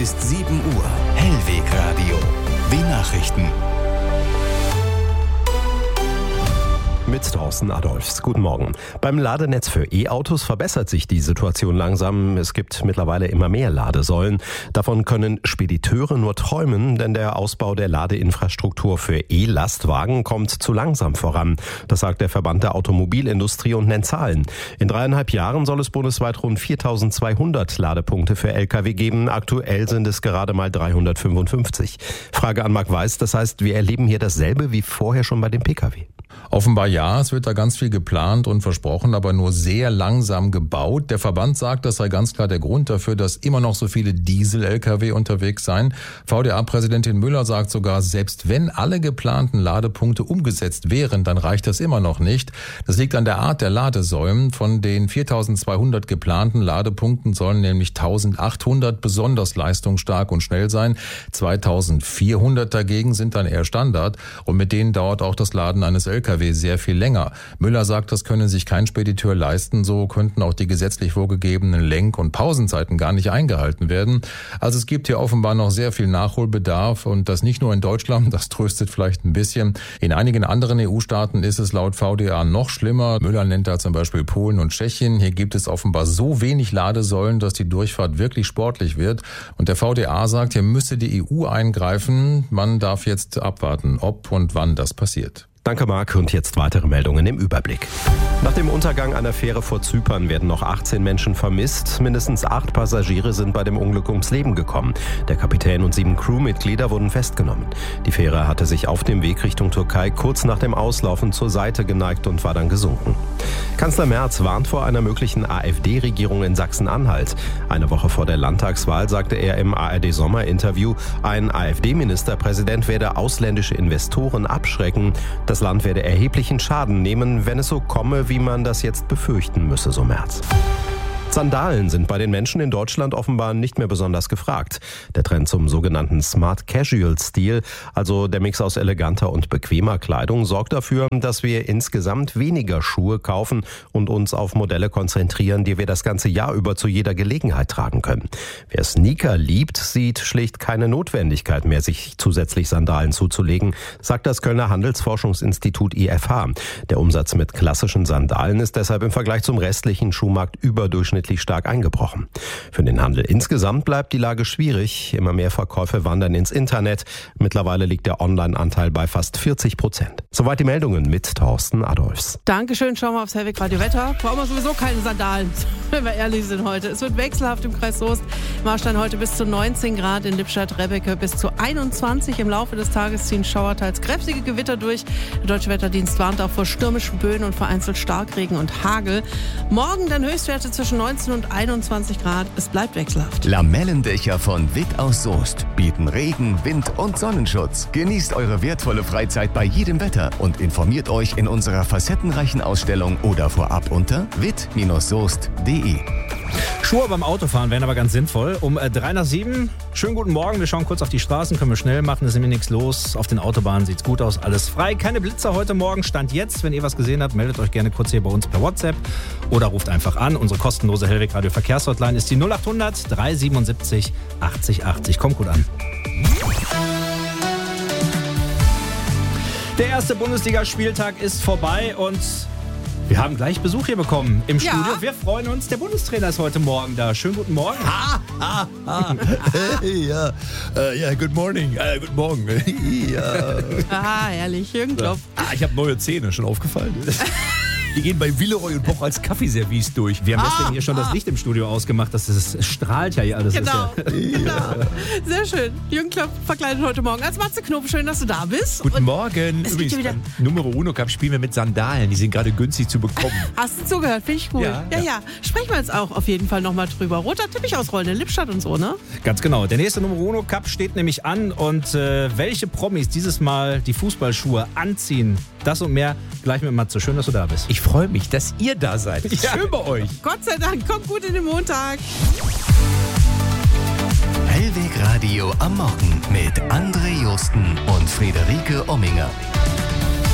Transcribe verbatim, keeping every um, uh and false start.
ist sieben Uhr. Hellweg Radio. Die Nachrichten. Mit Thorsten Adolfs. Guten Morgen. Beim Ladenetz für E-Autos verbessert sich die Situation langsam. Es gibt mittlerweile immer mehr Ladesäulen. Davon können Spediteure nur träumen, denn der Ausbau der Ladeinfrastruktur für E-Lastwagen kommt zu langsam voran. Das sagt der Verband der Automobilindustrie und nennt Zahlen. In dreieinhalb Jahren soll es bundesweit rund viertausendzweihundert Ladepunkte für L K W geben. Aktuell sind es gerade mal dreihundertfünfundfünfzig. Frage an Marc Weiß, das heißt, wir erleben hier dasselbe wie vorher schon bei dem Pkw. Offenbar ja, es wird da ganz viel geplant und versprochen, aber nur sehr langsam gebaut. Der Verband sagt, das sei ganz klar der Grund dafür, dass immer noch so viele Diesel-L K W unterwegs seien. V D A-Präsidentin Müller sagt sogar, selbst wenn alle geplanten Ladepunkte umgesetzt wären, dann reicht das immer noch nicht. Das liegt an der Art der Ladesäulen. Von den viertausendzweihundert geplanten Ladepunkten sollen nämlich eintausendachthundert besonders leistungsstark und schnell sein. zweitausendvierhundert dagegen sind dann eher Standard und mit denen dauert auch das Laden eines L K W sehr viel länger. Müller sagt, das könne sich kein Spediteur leisten, so könnten auch die gesetzlich vorgegebenen Lenk- und Pausenzeiten gar nicht eingehalten werden. Also es gibt hier offenbar noch sehr viel Nachholbedarf und das nicht nur in Deutschland, das tröstet vielleicht ein bisschen. In einigen anderen E U-Staaten ist es laut V D A noch schlimmer. Müller nennt da zum Beispiel Polen und Tschechien. Hier gibt es offenbar so wenig Ladesäulen, dass die Durchfahrt wirklich sportlich wird. Und der V D A sagt, hier müsse die E U eingreifen. Man darf jetzt abwarten, ob und wann das passiert. Danke, Marc. Und jetzt weitere Meldungen im Überblick. Nach dem Untergang einer Fähre vor Zypern werden noch achtzehn Menschen vermisst. Mindestens acht Passagiere sind bei dem Unglück ums Leben gekommen. Der Kapitän und sieben Crewmitglieder wurden festgenommen. Die Fähre hatte sich auf dem Weg Richtung Türkei kurz nach dem Auslaufen zur Seite geneigt und war dann gesunken. Kanzler Merz warnt vor einer möglichen AfD-Regierung in Sachsen-Anhalt. Eine Woche vor der Landtagswahl sagte er im A R D-Sommerinterview, ein AfD-Ministerpräsident werde ausländische Investoren abschrecken. Das Land werde erheblichen Schaden nehmen, wenn es so komme, wie man das jetzt befürchten müsse, so Merz. Sandalen sind bei den Menschen in Deutschland offenbar nicht mehr besonders gefragt. Der Trend zum sogenannten Smart Casual Stil, also der Mix aus eleganter und bequemer Kleidung, sorgt dafür, dass wir insgesamt weniger Schuhe kaufen und uns auf Modelle konzentrieren, die wir das ganze Jahr über zu jeder Gelegenheit tragen können. Wer Sneaker liebt, sieht schlicht keine Notwendigkeit mehr, sich zusätzlich Sandalen zuzulegen, sagt das Kölner Handelsforschungsinstitut I F H. Der Umsatz mit klassischen Sandalen ist deshalb im Vergleich zum restlichen Schuhmarkt überdurchschnittlich stark eingebrochen. Für den Handel insgesamt bleibt die Lage schwierig. Immer mehr Verkäufe wandern ins Internet. Mittlerweile liegt der Online-Anteil bei fast vierzig Prozent. Soweit die Meldungen mit Thorsten Adolfs. Dankeschön, schauen wir aufs Hellweg Radio Wetter. Brauchen wir sowieso keine Sandalen, wenn wir ehrlich sind heute. Es wird wechselhaft im Kreis Soest. Marstein heute bis zu neunzehn Grad, in Lippstadt-Rebbecke bis zu einundzwanzig. Im Laufe des Tages ziehen Schauer, teils kräftige Gewitter durch. Der Deutsche Wetterdienst warnt auch vor stürmischen Böen und vereinzelt Starkregen und Hagel. Morgen dann Höchstwerte zwischen neunzehn und einundzwanzig Grad. Es bleibt wechselhaft. Lamellendächer von Witt aus Soest bieten Regen, Wind und Sonnenschutz. Genießt eure wertvolle Freizeit bei jedem Wetter und informiert euch in unserer facettenreichen Ausstellung oder vorab unter witt soest punkt de. Schuhe beim Autofahren wären aber ganz sinnvoll. Um äh, drei nach sieben. Schönen guten Morgen. Wir schauen kurz auf die Straßen. Können wir schnell machen. Es ist nämlich nichts los. Auf den Autobahnen sieht's gut aus. Alles frei. Keine Blitzer heute Morgen. Stand jetzt. Wenn ihr was gesehen habt, meldet euch gerne kurz hier bei uns per WhatsApp oder ruft einfach an. Unsere kostenlose Hellweg Radio Verkehrshotline ist die null acht hundert dreihundertsiebenundsiebzig achtzig achtzig. Kommt gut an. Der erste Bundesligaspieltag ist vorbei und wir haben gleich Besuch hier bekommen im Ja. Studio. Wir freuen uns. Der Bundestrainer ist heute Morgen da. Schönen guten Morgen. Ah, ah, ah. ja, uh, ja, good morning. Uh, good morning. ja. Aha, herrlich. Jürgen Klopp. Ah, ich habe neue Zähne, schon aufgefallen. Die gehen bei Villeroy und Boch als Kaffeeservice durch. Wir haben Ah, deswegen hier schon ah. das Licht im Studio ausgemacht. Das ist, es strahlt ja hier alles. Genau. Das ist ja genau. Sehr schön. Jürgen Klopp verkleidet heute Morgen als Matze Knob. Schön, dass du da bist. Guten Und Morgen. es gibt Übrigens, ja wieder- beim Numero Uno Cup spielen wir mit Sandalen. Die sind gerade günstig zu bekommen. Hast du zugehört? Finde ich cool. Ja, ja, ja. ja. Sprechen wir jetzt auch auf jeden Fall nochmal drüber. Roter Teppich ausrollen in Lippstadt und so, ne? Ganz genau. Der nächste Numero Uno Cup steht nämlich an. Und äh, welche Promis dieses Mal die Fußballschuhe anziehen, das und mehr gleich mit Matze. Schön, dass du da bist. Ich freue mich, dass ihr da seid. Ich Ja. schön bei euch. Gott sei Dank. Kommt gut in den Montag. Hellweg Radio am Morgen mit André Josten und Friederike Omminger.